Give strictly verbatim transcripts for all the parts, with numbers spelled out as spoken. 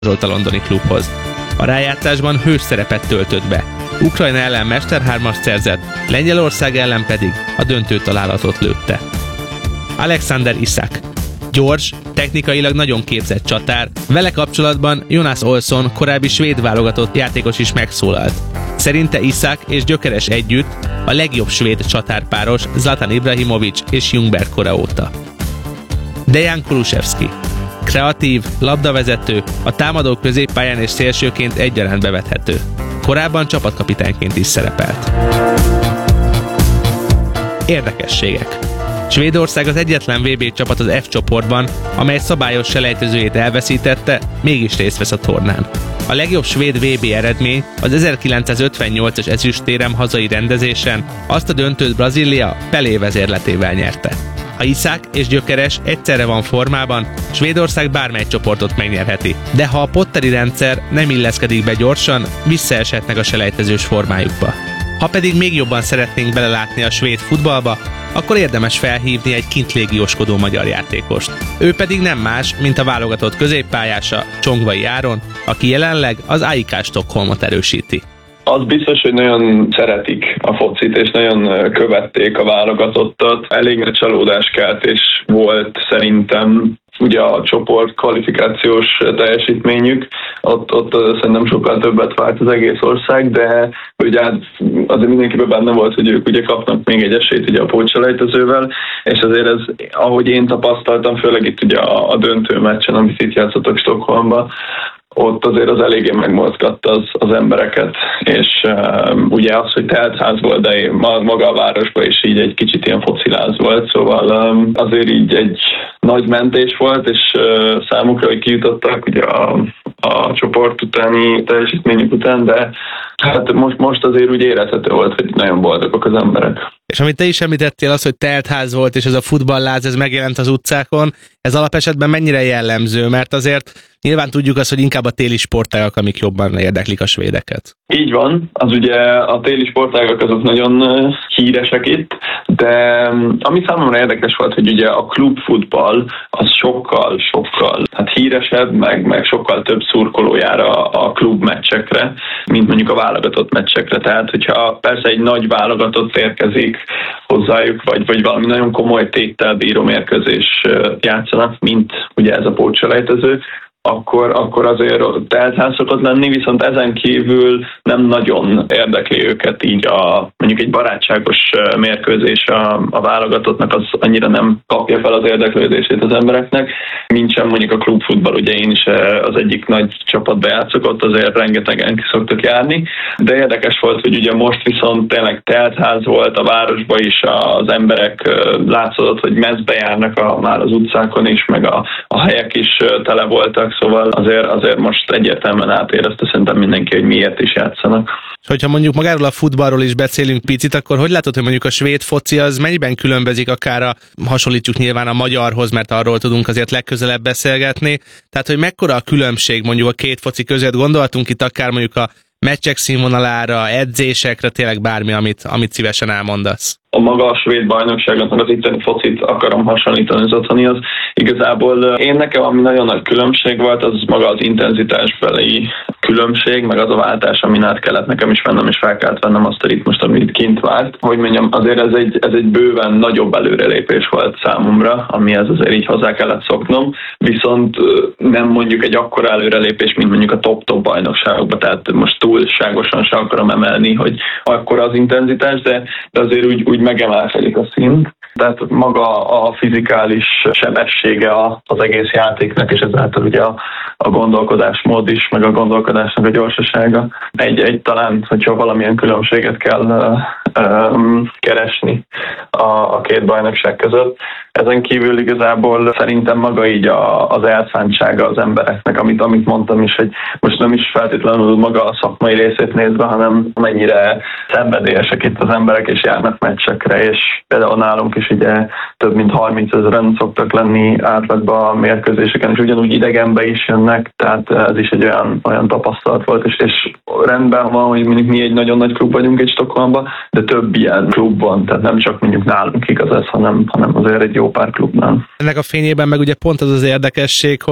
a londoni klubhoz. A rájátszásban hős szerepet töltött be. Ukrajna ellen mesterhármast szerzett, Lengyelország ellen pedig a döntő találatot lőtte. Alexander Isak. Gyors, technikailag nagyon képzett csatár, vele kapcsolatban Jonas Olsson, korábbi svéd válogatott játékos is megszólalt. Szerinte Isak és Gyökeres együtt a legjobb svéd csatárpáros Zlatan Ibrahimovic és Ljungberg kora óta. Dejan Kulusevski. Kreatív, labdavezető, a támadó középpályán és szélsőként egyaránt bevethető. Korábban csapatkapitányként is szerepelt. Érdekességek. Svédország az egyetlen vé bé csapat az F csoportban, amely szabályos selejtezőjét elveszítette, mégis részt vesz a tornán. A legjobb svéd vé bé eredmény az ezerkilencszázötvennyolcas ezüstérem hazai rendezésen, azt a döntőt Brazília Pelé vezérletével nyerte. Ha Isak és Gyökeres egyszerre van formában, Svédország bármely csoportot megnyerheti, de ha a Potteri rendszer nem illeszkedik be gyorsan, visszaeshetnek a selejtezős formájukba. Ha pedig még jobban szeretnénk belelátni a svéd futballba, akkor érdemes felhívni egy kint légióskodó magyar játékost. Ő pedig nem más, mint a válogatott középpályása, Csongvai Áron, aki jelenleg az á i ká Stockholmot erősíti. Az biztos, hogy nagyon szeretik a focit, és nagyon követték a válogatottat. Elég nagy csalódáskeltés volt szerintem ugye a csoport kvalifikációs teljesítményük, ott, ott szerintem sokkal többet várt az egész ország, de ugye azért mindenkiben benne volt, hogy ők ugye kapnak még egy esélyt ugye a pótselejtezővel, és azért ez, ahogy én tapasztaltam, főleg itt ugye a, a döntő meccsen, amit itt játszottak Stockholmban, ott azért az eléggé megmozgatta az, az embereket, és uh, ugye az, hogy teltház volt, de maga a városban is így egy kicsit ilyen fociláz volt, szóval um, azért így egy nagy mentés volt, és uh, számukra, hogy kijutottak ugye a, a csoport utáni teljesítményük után, de hát most, most azért úgy érezhető volt, hogy nagyon boldogok az emberek. És amit te is említettél, az, hogy teltház volt, és ez a futballláz, ez megjelent az utcákon, ez alapesetben mennyire jellemző, mert azért nyilván tudjuk azt, hogy inkább a téli sportágak, amik jobban érdeklik a svédeket. Így van, az ugye a téli sportágak azok nagyon híresek itt, de ami számomra érdekes volt, hogy ugye a klubfutball az sokkal, sokkal hát híresebb, meg, meg sokkal több szurkoló jár a, a klubmeccsekre, mint mondjuk a válogatott meccsekre. Tehát, hogyha persze egy nagy válogatott érkezik hozzájuk, vagy, vagy valami nagyon komoly téttel bíró mérkőzés játszanak, mint ugye ez a pótselejtező, akkor, akkor azért teltház szokott lenni, viszont ezen kívül nem nagyon érdekli őket így a mondjuk egy barátságos mérkőzés a, a válogatottnak, az annyira nem kapja fel az érdeklődését az embereknek, mint sem mondjuk a klubfutball, ugye én is az egyik nagy csapatba játszok, ott azért rengetegen ki szoktak járni, de érdekes volt, hogy ugye most viszont tényleg teltház volt a városban is, az emberek látszott, hogy mezbe járnak a, már az utcákon is, meg a, a helyek is tele voltak, szóval azért, azért most egyértelműen átérezte szerintem mindenki, hogy miért is játszanak. És hogyha mondjuk magáról a futballról is beszélünk picit, akkor hogy látod, hogy mondjuk a svéd foci az mennyiben különbözik, akár a, hasonlítjuk nyilván a magyarhoz, mert arról tudunk azért legközelebb beszélgetni. Tehát, hogy mekkora a különbség mondjuk a két foci között, gondoltunk itt akár mondjuk a meccsek színvonalára, edzésekre, tényleg bármi, amit, amit szívesen elmondasz. A maga a svéd bajnokságnak az itteni focit akarom hasonlítani az otthonihoz. Igazából én nekem, ami nagyon nagy különbség volt, az maga az intenzitásbeli különbség, meg az a váltás, amin át kellett nekem is vennem, és fel kellett vennem azt a ritmust, amit kint várt. Hogy mondjam, azért ez egy, ez egy bőven nagyobb előrelépés volt számomra, amihez azért így hozzá kellett szoknom, viszont nem mondjuk egy akkora előrelépés, mint mondjuk a top-top bajnokságokban, tehát most túlságosan sem akarom emelni, hogy akkora az intenzitás, de, de azért úgy, úgy megemelkedik a szint. Tehát maga a fizikális sebessége az egész játéknak, és ezáltal ugye a, a gondolkodásmód is, meg a gondolkodásnak a gyorsasága. Egy, egy talán, hogyha valamilyen különbséget kell uh, um, keresni a, a két bajnokság között. Ezen kívül igazából szerintem maga így a, az elszántsága az embereknek, amit, amit mondtam is, hogy most nem is feltétlenül maga a szakmai részét nézve, hanem mennyire szenvedélyesek itt az emberek, és járnak meccsekre, és például nálunk is ugye több mint harmincezren szoktak lenni átlagban a mérkőzéseken, és ugyanúgy idegenbe is jönnek, tehát ez is egy olyan, olyan tapasztalat volt, és, és rendben van, hogy mondjuk mi egy nagyon nagy klub vagyunk egy Stockholmban, de több ilyen klub van, tehát nem csak mondjuk nálunk igaz ez, hanem, hanem azért egy jó pár klubnál. Ennek a fényében meg ugye pont az az érdekesség, hogy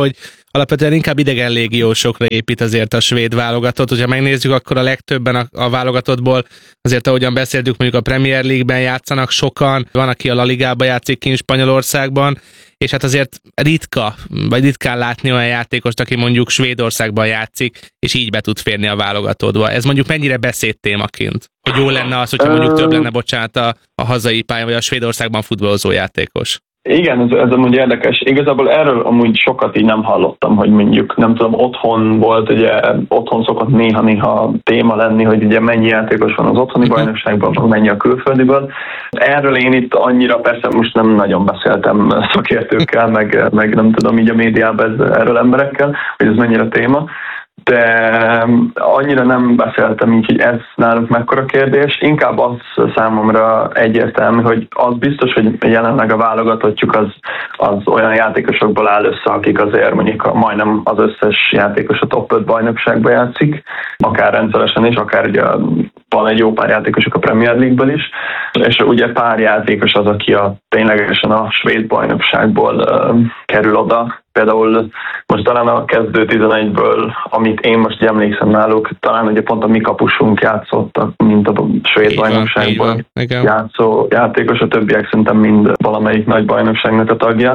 alapvetően inkább idegen légiósokra épít azért a svéd válogatott. Hogyha megnézzük, akkor a legtöbben a, a válogatottból azért, ahogyan beszéltük, mondjuk a Premier League-ben játszanak sokan, van, aki a La Ligában játszik kint Spanyolországban, és hát azért ritka, vagy ritkán látni olyan játékost, aki mondjuk Svédországban játszik, és így be tud férni a válogatottba. Ez mondjuk mennyire beszédtémaként? Hogy jó lenne az, hogyha mondjuk több lenne, bocsánat, a, a hazai pályán, vagy a Svédországban futballozó játékos. Igen, ez, ez amúgy érdekes. Igazából erről amúgy sokat így nem hallottam, hogy mondjuk, nem tudom, otthon volt, ugye otthon szokott néha-néha téma lenni, hogy ugye mennyi játékos van az otthoni bajnokságban, vagy mennyi a külföldiből. Erről én itt annyira, persze most nem nagyon beszéltem szakértőkkel, meg, meg nem tudom így a médiában ez, erről emberekkel, hogy ez mennyire téma. De annyira nem beszéltem így, hogy ez nálunk mekkora kérdés. Inkább az számomra egyértelmű, hogy az biztos, hogy jelenleg a válogatottjuk az, az olyan játékosokból áll össze, akik azért mondjuk a, majdnem az összes játékos a top öt bajnokságban játszik, akár rendszeresen is, akár ugye van egy jó pár játékosok a Premier League-ből is, és ugye pár játékos az, aki a, ténylegesen a svéd bajnokságból uh, kerül oda. Például most talán a kezdő tizenegyből, amit én most emlékszem náluk, talán ugye pont a mi kapusunk játszottak, mint a svéd bajnokságban játszó játékos, a többiek szerintem mind valamelyik nagy bajnokságnak a tagja.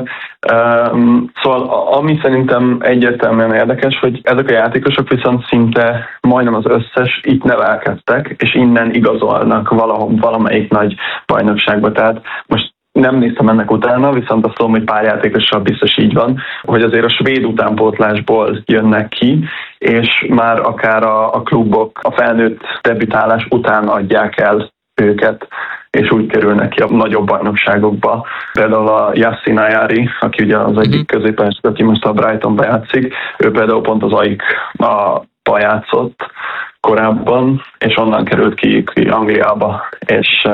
Um, szóval ami szerintem egyértelműen érdekes, hogy ezek a játékosok viszont szinte majdnem az összes itt nevelkedtek, és innen igazolnak valahol, valamelyik nagy bajnokságba. Tehát most nem néztem ennek utána, viszont azt tudom, hogy pár játékossal biztos így van, hogy azért a svéd utánpótlásból jönnek ki, és már akár a, a klubok a felnőtt debütálás után adják el őket, és úgy kerülnek ki a nagyobb bajnokságokba. Például a Yassin Ayari, aki ugye az egyik középpályás, aki most a Brightonba játszik, ő például pont az á i ká-ba játszott korábban, és onnan került ki, ki Angliába. És,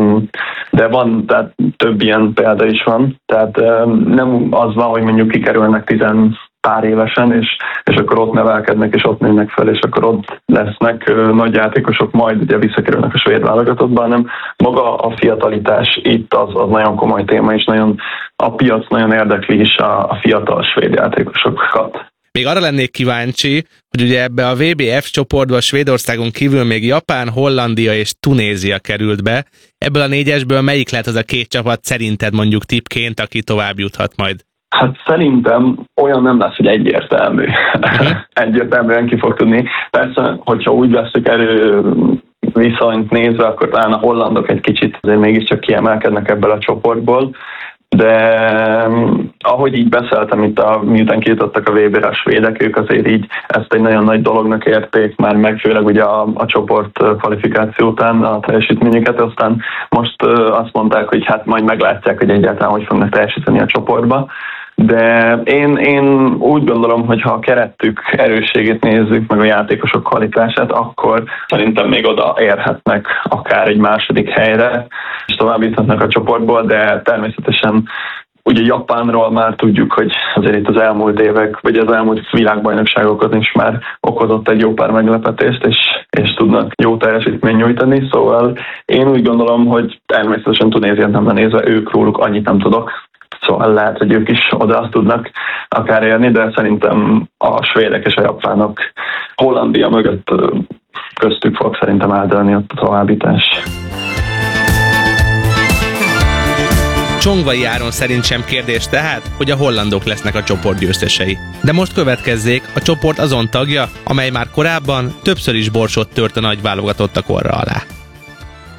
de van, tehát több ilyen példa is van, tehát nem az van, hogy mondjuk kikerülnek tizen pár évesen, és, és akkor ott nevelkednek, és ott nőnek fel, és akkor ott lesznek nagy játékosok, majd ugye visszakerülnek a svéd válogatottba, hanem maga a fiatalitás itt az, az nagyon komoly téma, és nagyon, a piac nagyon érdekli is a, a fiatal svéd játékosokat. Még arra lennék kíváncsi, hogy ugye ebbe a vé bé F csoportba Svédországon kívül még Japán, Hollandia és Tunézia került be. Ebből a négyesből melyik lehet az a két csapat szerinted mondjuk tippként, aki tovább juthat majd? Hát szerintem olyan nem lesz, hogy egyértelmű. Uh-huh. Egyértelműen ki fog tudni. Persze, hogyha úgy veszük erő viszonyt nézve, akkor talán a hollandok egy kicsit azért mégiscsak kiemelkednek ebből a csoportból. De ahogy így beszéltem itt, a, miután kijutottak a vé bére a svédek, ők azért így ezt egy nagyon nagy dolognak érték már meg, főleg ugye a, a csoport kvalifikáció után a teljesítményüket, aztán most azt mondták, hogy hát majd meglátják, hogy egyáltalán hogy fognak teljesíteni a csoportba. De én, én úgy gondolom, hogy ha a keretük erősségét nézzük, meg a játékosok kvalitását, akkor szerintem még oda érhetnek akár egy második helyre, és tovább juthatnak a csoportból, de természetesen ugye Japánról már tudjuk, hogy azért itt az elmúlt évek, vagy az elmúlt világbajnokságokat is már okozott egy jó pár meglepetést, és, és tudnak jó teljesítményt nyújtani, szóval én úgy gondolom, hogy természetesen Tunéziát nem nézve, ők róluk annyit nem tudok. Szóval lehet, hogy ők is oda tudnak akár érni, de szerintem a svédek és a japánok Hollandia mögött köztük fog szerintem eldőlni ott a továbbítás. Csongvai Áron szerint sem kérdés tehát, hogy a hollandok lesznek a csoport győztesei. De most következzék a csoport azon tagja, amely már korábban többször is borsot tört a nagy válogatottak orra alá.